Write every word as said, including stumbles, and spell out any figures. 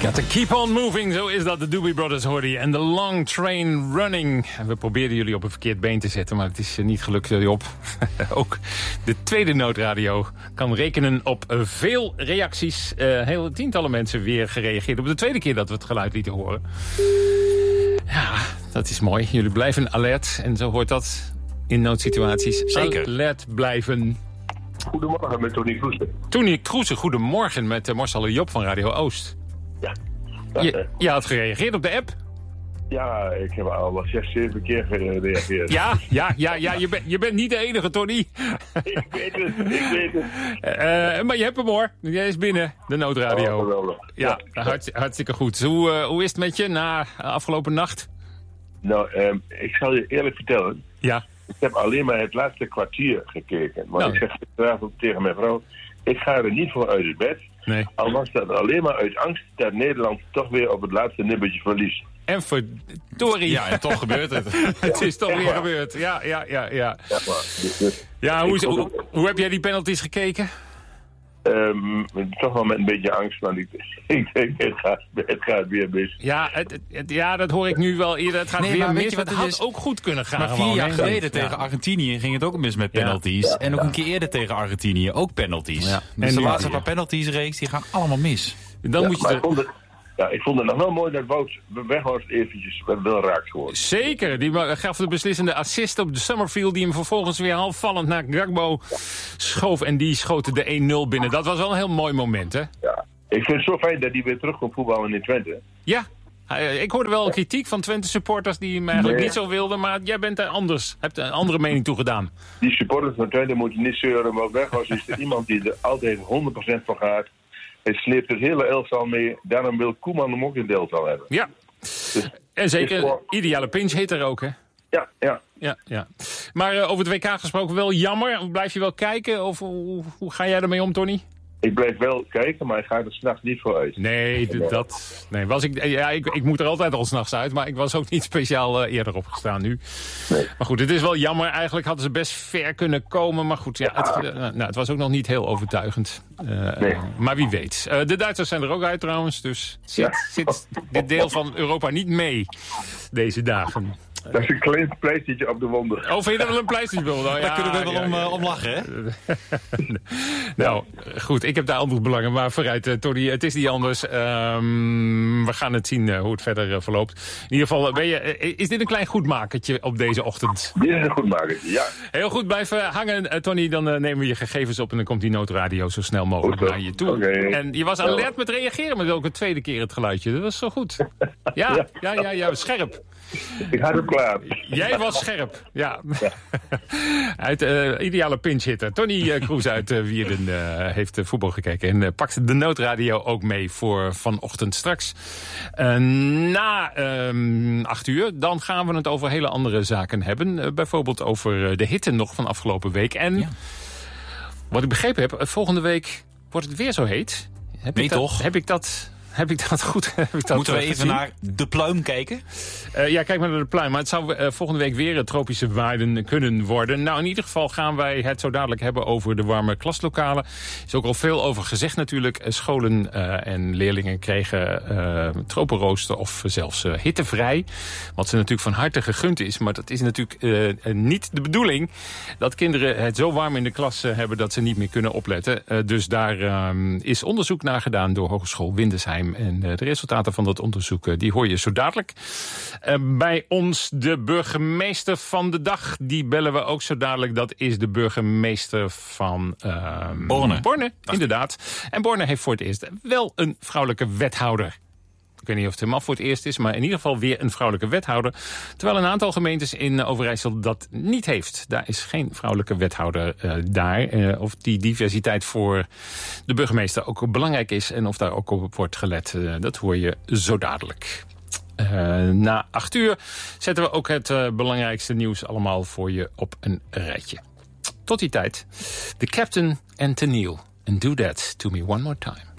Got to keep on moving, zo is dat. De Doobie Brothers hoorde je. En de Long Train Running. En we probeerden jullie op een verkeerd been te zetten, maar het is niet gelukt, op. Ook de tweede noodradio kan rekenen op veel reacties. Uh, heel tientallen mensen weer gereageerd op de tweede keer dat we het geluid lieten horen. Ja, dat is mooi. Jullie blijven alert. En zo hoort dat in noodsituaties. Zeker. Alert blijven. Goedemorgen met Tony Kroese. Tony Kroese, goedemorgen met uh, Marcel en Job van Radio Oost. Ja. Je, je had gereageerd op de app? Ja, ik heb al wel zes, zeven keer gereageerd. Ja, ja, ja, ja je, bent, je bent niet de enige, Tony. Ik weet het, ik weet het. Uh, maar je hebt hem hoor. Jij is binnen, de noodradio. Oh, geweldig. Ja, ja. Hart, hartstikke goed. Hoe, uh, hoe is het met je na afgelopen nacht? Nou, um, ik zal je eerlijk vertellen. Ja. Ik heb alleen maar het laatste kwartier gekeken. Want nou. ik zeg gisteravond tegen mijn vrouw, ik ga er niet voor uit het bed. Nee. Al was dat alleen maar uit angst dat Nederland toch weer op het laatste nippertje verliest. En verdorie. Ja, en toch gebeurt het. Het is toch Echt weer waar. gebeurd. Ja, ja, ja, ja. Ja, maar, dus, dus, Ja, hoe, is, ik vond hoe, het- hoe heb jij die penalties gekeken? Um, toch wel met een beetje angst, want ik, ik denk, het gaat, het gaat weer mis. Ja, het, het- het- ja, dat hoor ik nu wel eerder. Het gaat Nee, weer maar weet mis, je maar wat het het had is? ook goed kunnen gaan. Maar vier gewoon, jaar hè? geleden Ja. tegen Argentinië ging het ook mis met penalties. Ja. En ook een keer eerder tegen Argentinië, ook penalties. Ja. Dus En de nu laatste weer. paar penaltiesreeks, die gaan allemaal mis. Dan Ja, moet je maar er... ik vond het, ja, ik vond het nog wel mooi dat Wout Weghorst eventjes wel raakt geworden. Zeker, die gaf de beslissende assist op de Summerfield... die hem vervolgens weer halfvallend naar Gakpo schoof... en die schoten de één nul binnen. Dat was wel een heel mooi moment, hè? Ja. Ik vind het zo fijn dat hij weer terug komt voetballen in Twente. Ja, eh, ik hoorde wel kritiek van Twente-supporters... die hem eigenlijk Nee. niet zo wilden... maar jij bent er anders, hebt een andere mening toegedaan. Die supporters van Twente moeten niet zeuren, maar Weghorst is er iemand die er altijd honderd procent voor gaat. Hij sleept het hele elftal mee. Daarom wil Koeman hem ook in het elftal hebben. Ja, Dus, en zeker, is voor- ideale pinch hitter ook, hè? ja, ja. Ja, ja. Maar uh, over het W K gesproken wel jammer. Blijf je wel kijken? Of hoe, hoe ga jij ermee om, Tony? Ik blijf wel kijken, maar ik ga er s'nachts niet voor uit. Nee, d- dat... Nee, was ik, ja, ik, ik moet er altijd al 's nachts uit, maar ik was ook niet speciaal uh, eerder opgestaan nu. Nee. Maar goed, het is wel jammer. Eigenlijk hadden ze best ver kunnen komen. Maar goed, ja, het, uh, nou, het was ook nog niet heel overtuigend. Uh, Nee. Maar wie weet. Uh, de Duitsers zijn er ook uit trouwens, dus zit, Ja. zit dit deel van Europa niet mee deze dagen. Dat is een klein pleistertje op de wonden. Oh, vind je dat wel een pleistertje? Nou, ja, Daar kunnen we wel ja, om, ja, uh, ja. om lachen, hè? Nou, goed, ik heb daar andere belangen. Maar vooruit, uh, Tony, het is niet anders. Um, we gaan het zien uh, hoe het verder uh, verloopt. In ieder geval, ben je, uh, is dit een klein goedmakertje op deze ochtend? Dit is een goed makertje, ja. Heel goed, blijf uh, hangen, uh, Tony. Dan uh, nemen we je gegevens op en dan komt die noodradio zo snel mogelijk Goed zo. naar je toe. Oké. En je was alert met reageren met ook een tweede keer het geluidje. Dat was zo goed. Ja, ja, ja, ja, scherp. Ik had hem klaar. Jij was scherp, ja. Uit uh, ideale pinch-hitter. Tony uh, Kroes uit uh, Wierden uh, heeft uh, voetbal gekeken... en uh, pakt de noodradio ook mee voor vanochtend straks. Uh, na um, acht uur, dan gaan we het over hele andere zaken hebben. Uh, bijvoorbeeld over uh, de hitte nog van afgelopen week. En Ja. wat ik begrepen heb, uh, volgende week wordt het weer zo heet. Heb Nee, ik dat, toch? Heb ik dat... Heb ik dat goed? Heb ik dat Moeten we uh, even gezien? naar de pluim kijken? Uh, ja, kijk maar naar de pluim. Maar het zou uh, volgende week weer uh, tropische waarden kunnen worden. Nou, in ieder geval gaan wij het zo dadelijk hebben over de warme klaslokalen. Er is ook al veel over gezegd natuurlijk. Uh, scholen uh, en leerlingen kregen uh, tropenrooster of zelfs uh, hittevrij. Wat ze natuurlijk van harte gegund is. Maar dat is natuurlijk uh, uh, niet de bedoeling dat kinderen het zo warm in de klas uh, hebben dat ze niet meer kunnen opletten. Uh, dus daar uh, is onderzoek naar gedaan door Hogeschool Windesheim. En uh, de resultaten van dat onderzoek uh, die hoor je zo dadelijk. Uh, bij ons de burgemeester van de dag. Die bellen we ook zo dadelijk. Dat is de burgemeester van uh, Borne. Borne, inderdaad. En Borne heeft voor het eerst wel een vrouwelijke wethouder. Ik weet niet of het helemaal voor het eerst is, maar in ieder geval weer een vrouwelijke wethouder. Terwijl een aantal gemeentes in Overijssel dat niet heeft. Daar is geen vrouwelijke wethouder uh, daar. Uh, of die diversiteit voor de burgemeester ook belangrijk is en of daar ook op wordt gelet, uh, dat hoor je zo dadelijk. Uh, na acht uur zetten we ook het uh, belangrijkste nieuws allemaal voor je op een rijtje. Tot die tijd, The Captain and Tennille. And do that to me one more time.